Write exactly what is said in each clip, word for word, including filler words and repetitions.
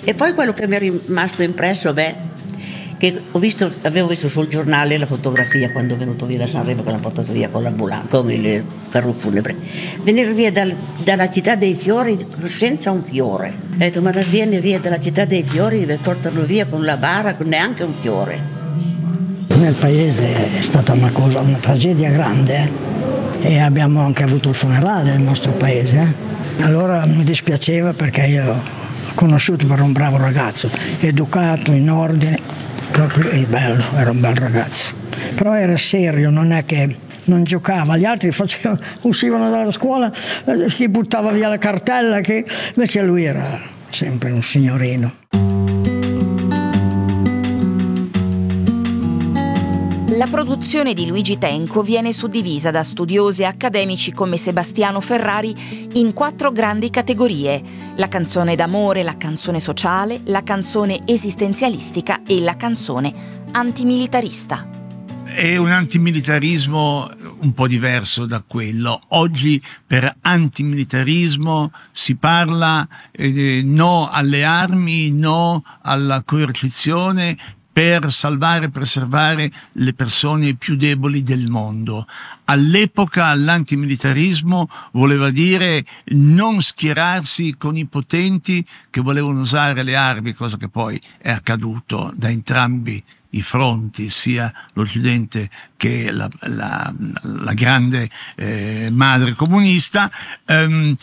E poi quello che mi è rimasto impresso, beh, che ho visto, avevo visto sul giornale la fotografia quando è venuto via da Sanremo, che l'hanno portato via con l'ambulanza, con il carro funebre. Venire via dal, dalla città dei fiori senza un fiore. Ho detto, ma viene via dalla città dei fiori e portano via con la bara, con neanche un fiore. Nel paese è stata una cosa, una tragedia grande, eh? E abbiamo anche avuto il funerale nel nostro paese. Eh? Allora mi dispiaceva, perché io l'ho conosciuto per un bravo ragazzo, educato, in ordine. Proprio è bello, era un bel ragazzo, però era serio, non è che non giocava, gli altri facevano, uscivano dalla scuola, eh, si buttava via la cartella, che invece lui era sempre un signorino. La produzione di Luigi Tenco viene suddivisa da studiosi e accademici come Sebastiano Ferrari in quattro grandi categorie: la canzone d'amore, la canzone sociale, la canzone esistenzialistica e la canzone antimilitarista. È un antimilitarismo un po' diverso da quello. Oggi per antimilitarismo si parla eh, no alle armi, no alla coercizione, per salvare e preservare le persone più deboli del mondo. All'epoca l'antimilitarismo voleva dire non schierarsi con i potenti che volevano usare le armi, cosa che poi è accaduto da entrambi i fronti, sia l'Occidente che la, la, la grande eh, madre comunista. Um,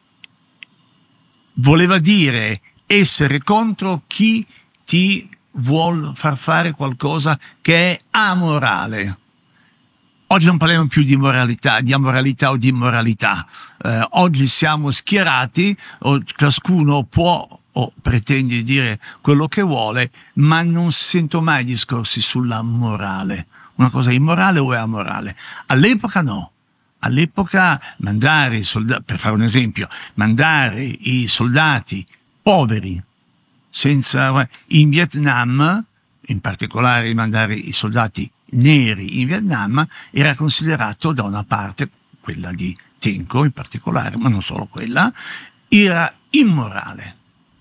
voleva dire essere contro chi ti vuol far fare qualcosa che è amorale. Oggi non parliamo più di moralità, di amoralità o di immoralità. Eh, oggi siamo schierati, o ciascuno può o pretende di dire quello che vuole, ma non sento mai discorsi sulla morale. Una cosa è immorale o è amorale? All'epoca no. All'epoca mandare i soldati, per fare un esempio, mandare i soldati poveri senza in Vietnam, in particolare mandare i soldati neri in Vietnam, era considerato da una parte, quella di Tenco in particolare, ma non solo quella, era immorale.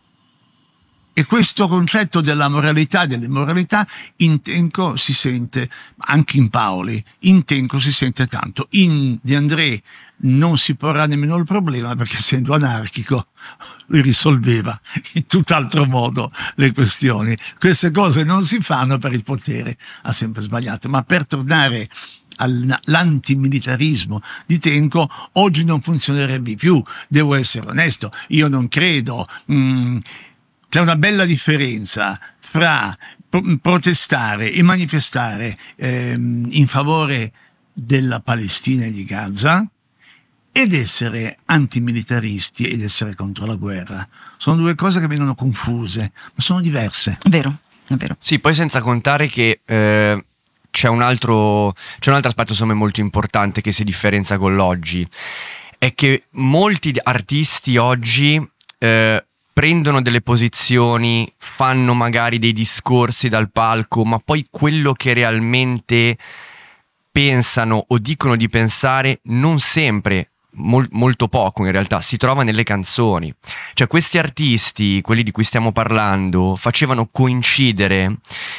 E questo concetto della moralità e dell'immoralità in Tenco si sente, anche in Paoli, in Tenco si sente tanto. In De André non si porrà nemmeno il problema, perché essendo anarchico lui risolveva in tutt'altro modo le questioni. Queste cose non si fanno per il potere, ha sempre sbagliato. Ma per tornare all'antimilitarismo di Tenco, oggi non funzionerebbe più. Devo essere onesto, io non credo. Mh, c'è una bella differenza fra protestare e manifestare ehm, in favore della Palestina e di Gaza ed essere antimilitaristi ed essere contro la guerra. Sono due cose che vengono confuse, ma sono diverse. Vero, è vero. Sì, poi senza contare che eh, c'è un altro c'è un altro aspetto secondo me molto importante che si differenzia con l'oggi, è che molti artisti oggi eh, prendono delle posizioni, fanno magari dei discorsi dal palco, ma poi quello che realmente pensano o dicono di pensare non sempre, mol, molto poco in realtà, si trova nelle canzoni. Cioè questi artisti, quelli di cui stiamo parlando, facevano coincidere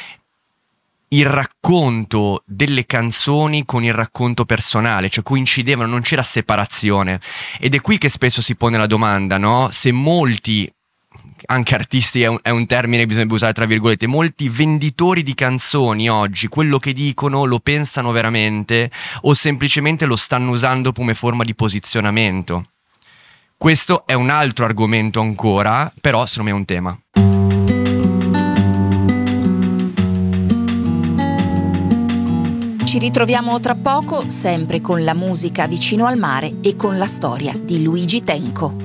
il racconto delle canzoni con il racconto personale, cioè coincidevano, non c'era separazione. Ed è qui che spesso si pone la domanda, no? Se molti, anche artisti è un, è un termine che bisogna usare tra virgolette, molti venditori di canzoni oggi quello che dicono lo pensano veramente o semplicemente lo stanno usando come forma di posizionamento. Questo è un altro argomento ancora, però secondo me è un tema. Ci ritroviamo tra poco, sempre con la musica vicino al mare e con la storia di Luigi Tenco.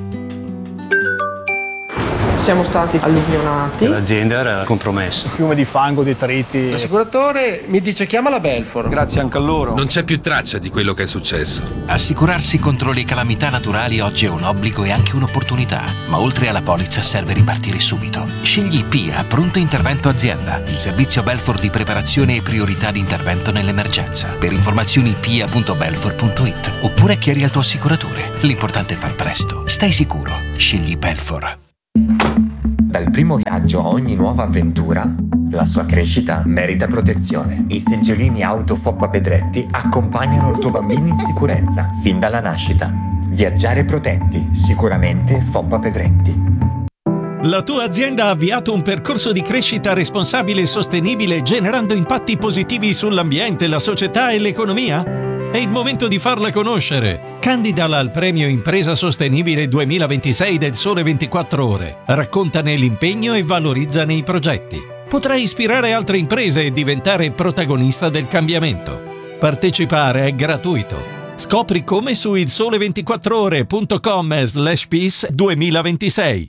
Siamo stati alluvionati. L'azienda era compromessa. Un fiume di fango, detriti. L'assicuratore mi dice chiama la Belfor. Grazie anche a loro. Non c'è più traccia di quello che è successo. Assicurarsi contro le calamità naturali oggi è un obbligo e anche un'opportunità. Ma oltre alla polizza serve ripartire subito. Scegli P I A Pronto Intervento Azienda, il servizio Belfor di preparazione e priorità di intervento nell'emergenza. Per informazioni p i a punto belfor punto it oppure chiedi al tuo assicuratore. L'importante è far presto. Stai sicuro. Scegli Belfor. Dal primo viaggio a ogni nuova avventura, la sua crescita merita protezione. I seggiolini auto Foppa Pedretti accompagnano il tuo bambino in sicurezza fin dalla nascita. Viaggiare protetti, sicuramente Foppa Pedretti. La tua azienda ha avviato un percorso di crescita responsabile e sostenibile generando impatti positivi sull'ambiente, la società e l'economia? È il momento di farla conoscere. Candidala al premio Impresa Sostenibile duemilaventisei del Sole ventiquattro Ore. Raccontane l'impegno e valorizzane i progetti. Potrai ispirare altre imprese e diventare protagonista del cambiamento. Partecipare è gratuito. Scopri come su il sole ventiquattro ore punto com slash peace duemilaventisei.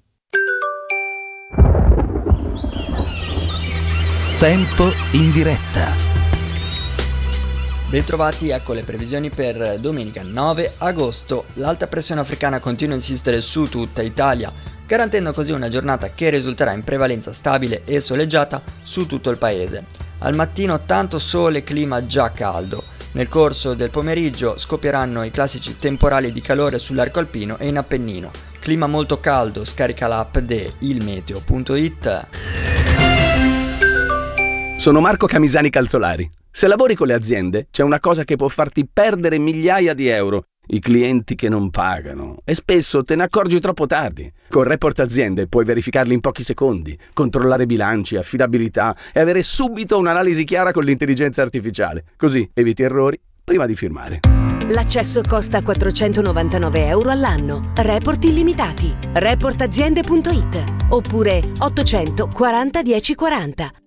Tempo in diretta. Bentrovati, ecco le previsioni per domenica nove agosto. L'alta pressione africana continua a insistere su tutta Italia, garantendo così una giornata che risulterà in prevalenza stabile e soleggiata su tutto il paese. Al mattino tanto sole, clima già caldo. Nel corso del pomeriggio scoppieranno i classici temporali di calore sull'arco alpino e in Appennino. Clima molto caldo, scarica l'app di ilmeteo punto it. Sono Marco Camisani Calzolari. Se lavori con le aziende, c'è una cosa che può farti perdere migliaia di euro: i clienti che non pagano. E spesso te ne accorgi troppo tardi. Con Report Aziende puoi verificarli in pochi secondi, controllare bilanci, affidabilità e avere subito un'analisi chiara con l'intelligenza artificiale. Così eviti errori prima di firmare. L'accesso costa quattrocentonovantanove euro all'anno. Report illimitati. report aziende punto it oppure ottocento quaranta dieci quaranta.